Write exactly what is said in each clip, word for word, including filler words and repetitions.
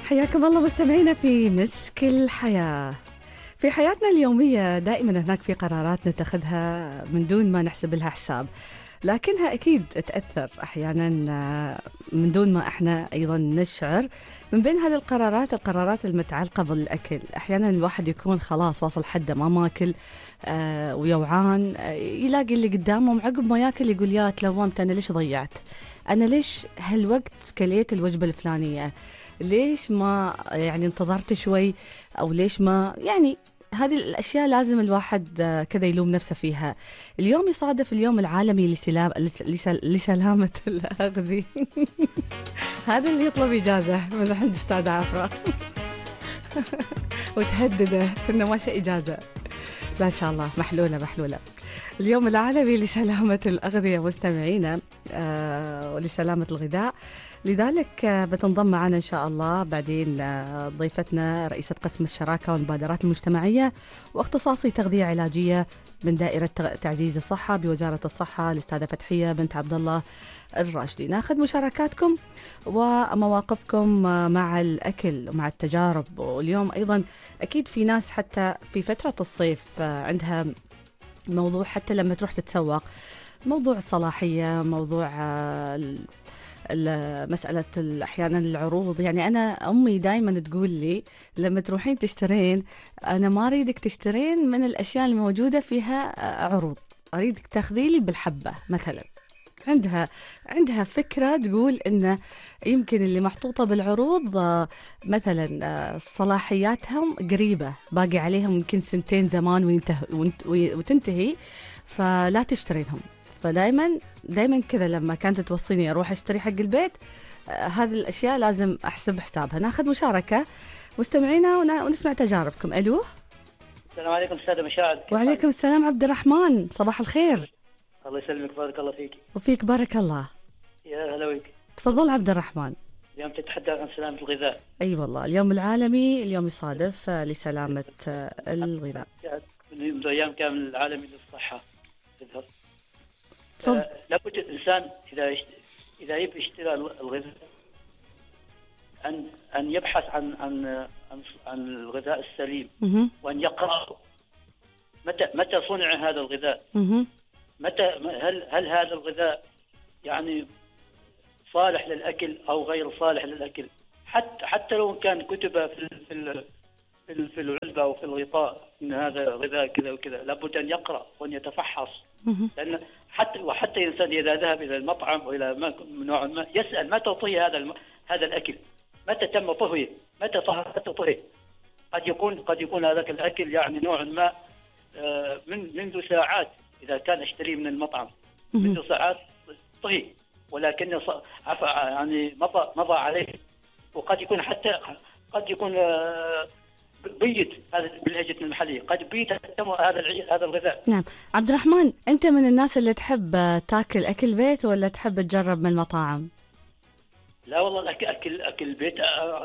حياكم الله مستمعينا في مسك الحياة. في حياتنا اليومية دائما هناك في قرارات نتخذها من دون ما نحسب لها حساب، لكنها أكيد تأثر أحيانا من دون ما إحنا أيضا نشعر. من بين هذه القرارات القرارات المتعلقة بالأكل. أحيانا الواحد يكون خلاص واصل حده ما ماكل آه ويوعان، آه يلاقي اللي قدامه عقب ما ياكل يقول يا تلومت، أنا ليش ضيعت، أنا ليش هالوقت كليت الوجبة الفلانية، ليش ما يعني انتظرت شوي، أو ليش ما يعني. هذه الأشياء لازم الواحد كذا يلوم نفسه فيها. اليوم يصادف اليوم العالمي لسلام لسلامة الأغذية. هذا اللي يطلب إجازة من عند أستاذ عفرة وتهدده إنه ما شيء إجازة. لا إن شاء الله محلولة محلولة. اليوم العالمي لسلامة الأغذية مستمعينا، آه ولسلامة الغذاء. لذلك بتنضم معنا إن شاء الله بعدين ضيفتنا رئيسة قسم الشراكة والمبادرات المجتمعية واختصاصي تغذية علاجية من دائرة تعزيز الصحة بوزارة الصحة، الأستاذة فتحية بنت عبد الله الراشدي. ناخذ مشاركاتكم ومواقفكم مع الأكل ومع التجارب. واليوم أيضا أكيد في ناس حتى في فترة الصيف عندها موضوع، حتى لما تروح تتسوق، موضوع الصلاحية، موضوع مسألة أحيانا العروض. يعني أنا أمي دايما تقول لي لما تروحين تشترين، أنا ما أريدك تشترين من الأشياء الموجودة فيها عروض، أريدك تاخذي لي بالحبة مثلا. عندها عندها فكرة تقول إن يمكن اللي محطوطة بالعروض مثلا صلاحياتهم قريبة، باقي عليهم يمكن سنتين زمان وينته وتنتهي، فلا تشترينهم. فدايما دايما كذا لما كانت توصيني اروح اشتري حق البيت، آه هذه الاشياء لازم احسب حسابها. ناخذ مشاركه مستمعينا ونسمع تجاربكم. الو، السلام عليكم استاذه مشاهد. وعليكم السلام عبد الرحمن، صباح الخير. الله يسلمك، بارك الله فيك. وفيك بارك الله. يا هلا ويك. تفضل عبد الرحمن. اليوم تتحدث عن سلامه الغذاء. اي أيوة والله، اليوم العالمي، اليوم يصادف لسلامه الغذاء. منذ ايام كامل العالمي للصحه. تذهب تفضل. لابد الانسان اذا يشت... اذا يبي يشتري الغذاء ان ان يبحث عن عن عن, عن الغذاء السليم، م- وان يقرا متى متى صنع هذا الغذاء، م- متى هل هل هذا الغذاء يعني صالح للاكل او غير صالح للاكل. حتى حتى لو كان كتب في في في في العلبه او في الغطاء ان هذا غذاء كذا وكذا، لابد ان يقرا وان يتفحص. م- لان حتى وحتى الانسان اذا ذهب الى المطعم والى ما نوع ما يسال متى طهي هذا الم... هذا الاكل، متى تم طهيه، متى متى طهي. قد يكون قد يكون هذاك الاكل يعني نوعا ما من منذ ساعات، اذا كان اشتريه من المطعم منذ ساعات طهي، ولكن عفى يعني مضى مضى عليه. وقد يكون حتى قد يكون بيت، هذا باللهجة المحلية، قد بيت هذا هذا الغذاء. نعم عبد الرحمن، أنت من الناس اللي تحب تاكل أكل بيت ولا تحب تجرب من المطاعم؟ لا والله الأكل أكل أكل البيت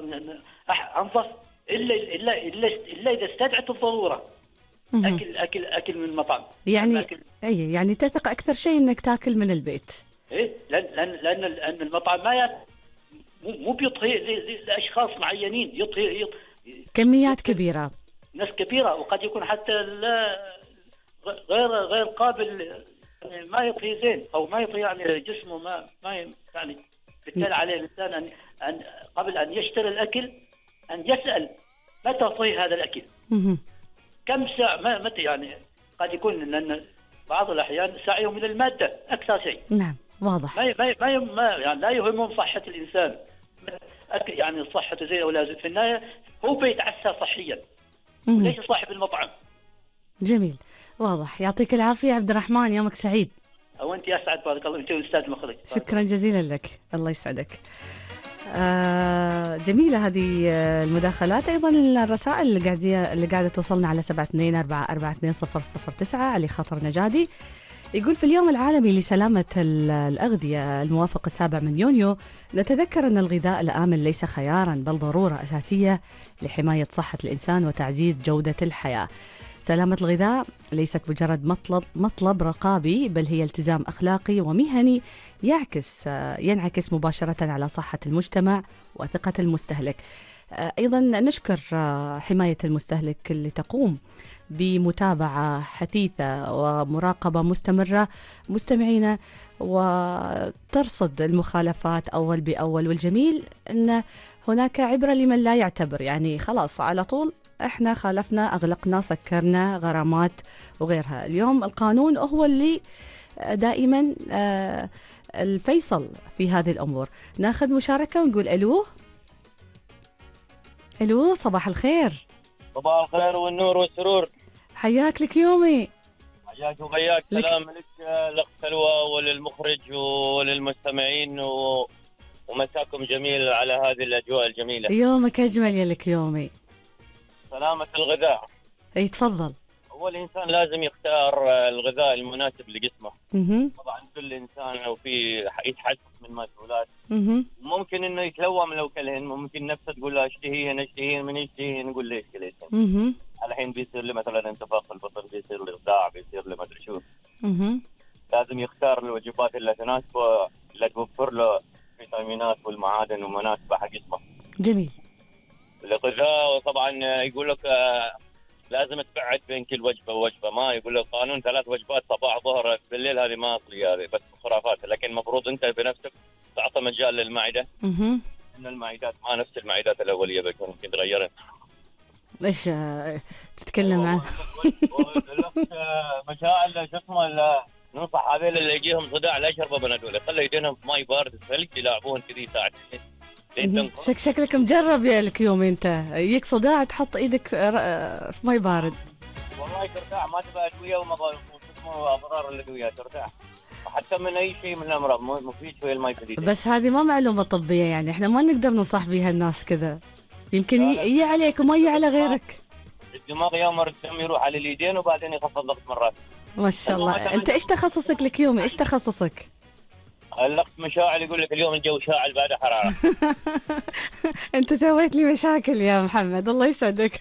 أنظف، إلا إلا إلا إلا إذا استدعت الضرورة. أكل أكل أكل من المطعم يعني أي يعني تثق أكثر شيء إنك تاكل من البيت. إيه، لأن لأن لأن, لأن المطعم ما يت... مو بيطهي لأشخاص معينين، يطهي, يطهي كميات كبيرة، ناس كبيرة، وقد يكون حتى لا غير غير قابل، يعني ما يطهي زين أو ما يطهي يعني جسمه ما ما يعني. بالتالي عليه الإنسان أن أن قبل أن يشتري الأكل أن يسأل متى طهي هذا الأكل، كم ساعة، ما متى يعني. قد يكون أن بعض الأحيان سعيهم إلى المادة أكثر شيء. نعم واضح. ما ما ما, ما يعني لا يهمهم صحة الإنسان، أكل يعني صحته زين ولا زين، في النهاية هو بيتعسى صحيا ليش صاحب المطعم. جميل، واضح. يعطيك العافية عبد الرحمن، يومك سعيد. وأنت أسعد، بارك الله، أنت والأستاذ المخرج. شكرا جزيلا لك، الله يسعدك. آه جميلة هذه المداخلات. أيضا الرسائل اللي قاعدة اللي قاعدة توصلنا على سبعة اثنين أربعة أربعة اثنين صفر صفر تسعة. علي خاطر نجادي يقول في اليوم العالمي لسلامة الأغذية الموافق السابع من يونيو، نتذكر أن الغذاء الآمن ليس خيارا بل ضرورة أساسية لحماية صحة الإنسان وتعزيز جودة الحياة. سلامة الغذاء ليست مجرد مطلب, مطلب رقابي، بل هي التزام أخلاقي ومهني يعكس ينعكس مباشرة على صحة المجتمع وثقة المستهلك. أيضا نشكر حماية المستهلك اللي تقوم بمتابعة حثيثة ومراقبة مستمرة مستمعينا، وترصد المخالفات أول بأول. والجميل أن هناك عبرة لمن لا يعتبر، يعني خلاص على طول احنا خالفنا، أغلقنا، سكرنا، غرامات وغيرها. اليوم القانون هو اللي دائما الفيصل في هذه الأمور. ناخذ مشاركة ونقول ألو. ألو، صباح الخير. صباح الخير والنور والسرور. حياك لك يومي. حياك وبياك. لك... سلام لك الأخت سلوى وللمخرج وللمستمعين و... ومساكم جميل على هذه الأجواء الجميلة. يومك أجمل يا لك يومي. سلامة الغذاء. اي تفضل. هو الإنسان لازم يختار الغذاء المناسب لجسمه. مه. طبعا كل إنسان لو في يتحسس من مأكولات مه. ممكن إنه يتلوم لو كلهن، ممكن نفسه تقول له اشتهيهن اشتهيهن من يشتهيهن، نقول ليش كليتهن. مه. الحين بيصير لي مثلا انتفاخ في البطن، بيصير لي صداع، بيصير لي ما ادري شو. مه. لازم يختار الوجبات اللي تناسبه، اللي توفر له فيتامينات والمعادن ومناسبة حق جسمه. جميل. الغذاء وطبعا يقول لك لازم تبعد بين كل وجبة ووجبة، ما يقول لك قانون ثلاث وجبات صباح ظهر بالليل، هذه ما أصلي، هذه بس خرافات. لكن المفروض أنت بنفسك تعطي مجال للمعدة. مه. إن المعدات ما نفس المعدات الأولية، بيكون ممكن تغيرها. ايش تتكلم عنه؟ مشاعل شو اسمه، ننصح هذول اللي يجيهم صداع لا يشربوا بنادول، خلوا يدينهم في ماي بارد ثلج يلعبون كذي ساعتين. شك شكلك مجرب يا لك يوم، انت يجيك صداع تحط ايدك في ماي بارد. والله ترتاح، ما تبغى ادويه واضرار الادويه، ترتاح حتى من اي شيء من الامراض، مفيد شويه الماء الجديد. بس هذه ما معلومه طبيه، يعني احنا ما نقدر ننصح بها الناس كذا، يمكن يجي عليك وما يجي على غيرك. الدماغ يوم الدم يروح على اليدين وبعدين يخفض ضغط مرات. ما شاء الله. انت ايش تخصصك لك يومي؟ ايش تخصصك؟ اللقط مشاعل، يقول لك اليوم الجو شاعل بعد حراره. انت سويت لي مشاكل يا محمد، الله يسعدك.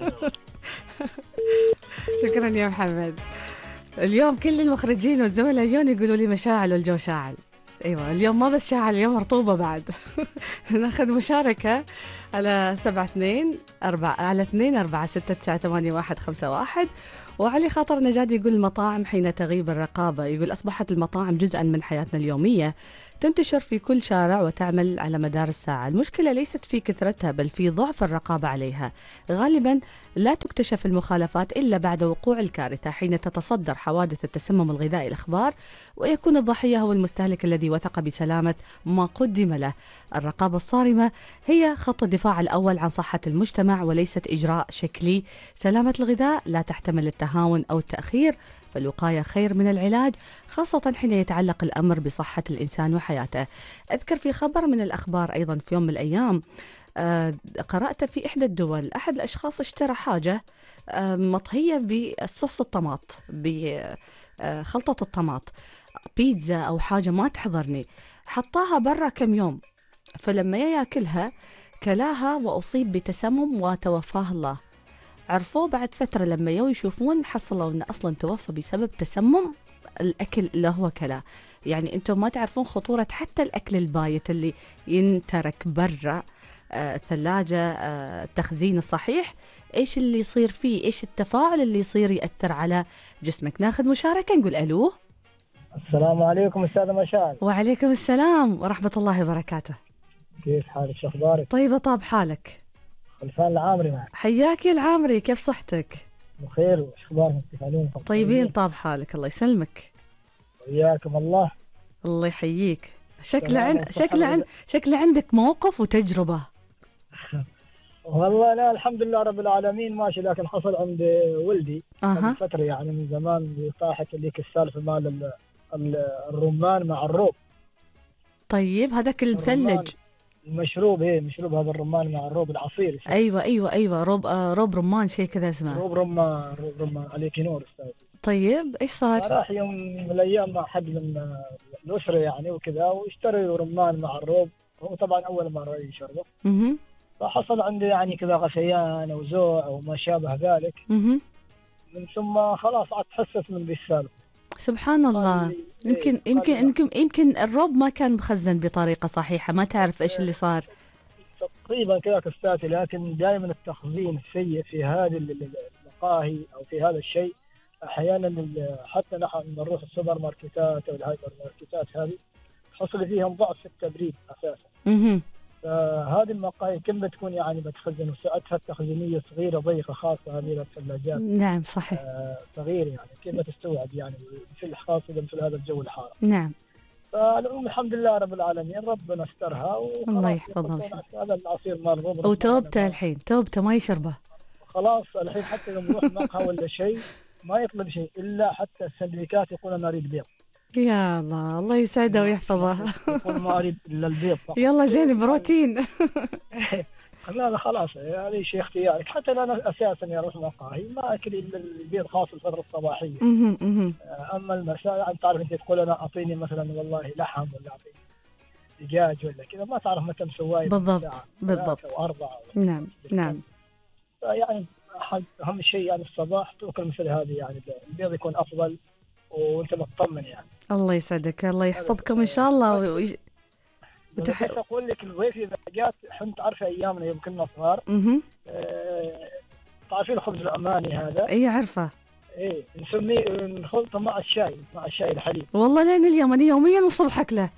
شكرا يا محمد. اليوم كل المخرجين والزملاء اليوم يقولوا لي مشاعل والجو شاعل. ايوه اليوم ما بس شاعل، اليوم رطوبه بعد. ناخذ مشاركه على سبعة اثنين أربعة على اثنين أربعة ستة تسعة ثمانية واحد خمسة واحد. وعلي خاطر نجاد يقول المطاعم حين تغيب الرقابة، يقول أصبحت المطاعم جزءا من حياتنا اليومية، تنتشر في كل شارع وتعمل على مدار الساعة. المشكلة ليست في كثرتها بل في ضعف الرقابة عليها. غالبا لا تكتشف المخالفات إلا بعد وقوع الكارثة، حين تتصدر حوادث التسمم الغذائي الأخبار ويكون الضحية هو المستهلك الذي وثق بسلامة ما قدم له. الرقابة الصارمة هي خط الدفاع الأول عن صحة المجتمع وليست إجراء شكلي. سلامة الغذاء لا تحتمل التهاون أو التأخير، فالوقاية خير من العلاج، خاصة حين يتعلق الأمر بصحة الإنسان وحياته. أذكر في خبر من الأخبار أيضا في يوم من الأيام آه قرأت في إحدى الدول أحد الأشخاص اشترى حاجة آه مطهية بالصوص الطماط، بخلطة الطماط، بيتزا أو حاجة ما تحضرني، حطاها برا كم يوم، فلما ياكلها كلاها وأصيب بتسمم وتوفاه الله. عرفوه بعد فترة لما يو يشوفون، حصلوا أنه أصلا توفى بسبب تسمم الأكل اللي هو كلا. يعني أنتم ما تعرفون خطورة حتى الأكل البايت اللي ينترك برا آه الثلاجة، آه التخزين الصحيح، إيش اللي يصير فيه، إيش التفاعل اللي يصير يأثر على جسمك. ناخذ مشاركة نقول ألو. السلام عليكم أستاذة مشاعل. وعليكم السلام ورحمة الله وبركاته. كيف حالك؟ شو أخبارك؟ طيبة، طاب حالك. خلفان العامري معك. حياك يا العامري، كيف صحتك؟ بخير، وش أخباركم؟ كيف حالكم؟ طيبين، طاب حالك، الله يسلمك. وياكم الله. الله يحييك. شكل عن شكل عن شكل عندك موقف وتجربة. والله لا الحمد لله رب العالمين ماشي، لكن حصل عند ولدي أه. فترة يعني من زمان، طاحت الليك السالفة مال الرمان مع الروب. طيب هذاك المثلج المشروب، ايه مشروب هذا الرمان مع الروب العصير. ايوه ايوه ايوه روب آه روب رمان شيء كذا اسمه. روب رمان، روب رمان عليك نور استاذ. طيب ايش صار؟ راح يوم من الايام مع حد من الاسره يعني وكذا، واشتري رمان مع الروب، هو طبعا اول مره يشربه. اها. فحصل عنده يعني كذا غثيان او زوع او ما شابه ذلك. اها. من ثم خلاص عاد تحسس من ذي السالفه. سبحان الله. يمكن إيه يمكن يمكن يمكن الروب ما كان مخزن بطريقه صحيحه، ما تعرف ايش اللي صار. تقريبا كذا كستاتي، لكن دائما التخزين السيء في هذه المقاهي او في هذا الشيء. احيانا حتى نحن نروح السوبر ماركتات او الهايبر ماركتات هذه حصل فيهم ضعف في التبريد اساسا. اها. فهذه المقاهي كم بتكون يعني بتخزن، وسعتها التخزينيه صغيره ضيقه، خاصه هذه الثلاجات. نعم صحيح. آه صغير يعني كيف بتستوعب يعني في خاصه في هذا الجو الحار. نعم. فالعموم الحمد لله رب العالمين، ربنا استرها. الله يحفظها. هذا العصير مال ربنا. وتوبته الحين، توبته ما يشربه. خلاص الحين حتى لو نروح مقهى ولا شيء ما يطلب شيء الا حتى السندويكات يقول انا اريد بيض. يا الله، الله يسعده ويحفظه. يقول ما اريد الا البيض فقط. يلا زين بروتين. لا لا خلاص هذا شيء اختيارك. حتى انا اساسا يا اروح مقاهي ما اكل الا البيض خاص الفتره الصباحيه. اما المساء انت تعرف، انت تقول انا اعطيني مثلا والله لحم ولا اعطيني دجاج ولا كذا، ما تعرف متى مسوي. بالضبط بالضبط. واربعه. نعم نعم. يعني اهم شيء يعني الصباح تاكل مثل هذه، يعني البيض يكون افضل وانت مطمن يعني. الله يسعدك، الله يحفظكم ان شاء الله. ويش... بتح... بس اقول لك الضيف اذا جات، انت عارفه ايامنا يوم كنا صغار. اها. آه... تعرفين الخبز العماني هذا؟ اي عارفه. ايه نسميه نخلطه مع الشاي، مع الشاي الحليب. والله لين اليوم انا يوميا الصبح اكله.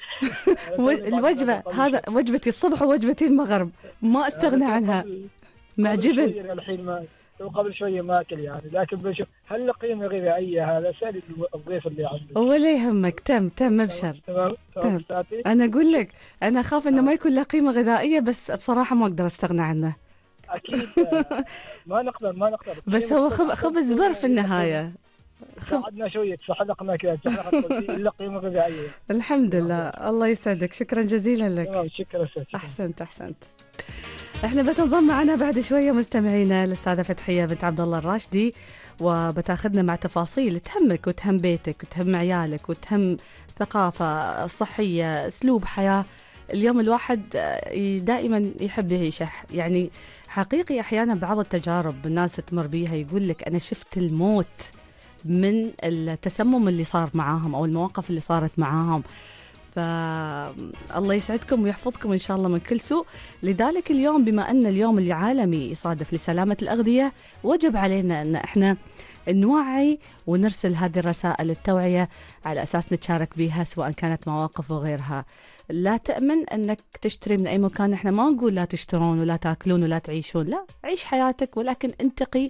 الوجبه هذا وجبتي الصبح ووجبتي المغرب، ما استغنى عنها. مع جبن. الحين ما قبل شويه ما اكل يعني، لكن بشوف هل قيمه غذائيه هذا؟ سأل الضيف اللي عندك. ولا يهمك، تم تم ابشر. تمام تم. انا اقول لك انا اخاف انه ما يكون له قيمه غذائيه، بس بصراحه ما اقدر استغنى عنه. اكيد ما نقدر ما نقدر. بس هو خبز بر في النهايه. قعدنا شويه تحلقنا كذا الا قيمه غذائيه. الحمد لله. الله يسعدك، شكرا جزيلا لك. تمام شكرا ستي. احسنت احسنت. احنا بتنضم معنا بعد شويه مستمعينا الاستاذه فتحيه بنت عبد الله الراشدي، وبتاخذنا مع تفاصيل تهمك وتهم بيتك وتهم عيالك وتهم ثقافه صحيه، اسلوب حياه. اليوم الواحد دائما يحب يعيشه، يعني حقيقي احيانا بعض التجارب الناس تمر بيها يقول لك انا شفت الموت من التسمم اللي صار معاهم او المواقف اللي صارت معاهم. فالله يسعدكم ويحفظكم إن شاء الله من كل سوء. لذلك اليوم بما أن اليوم العالمي يصادف لسلامة الأغذية، وجب علينا أن إحنا نوعي ونرسل هذه الرسائل التوعية على أساس نتشارك بها، سواء كانت مواقف وغيرها. لا تأمن أنك تشتري من أي مكان. إحنا ما نقول لا تشترون ولا تأكلون ولا تعيشون، لا، عيش حياتك، ولكن انتقي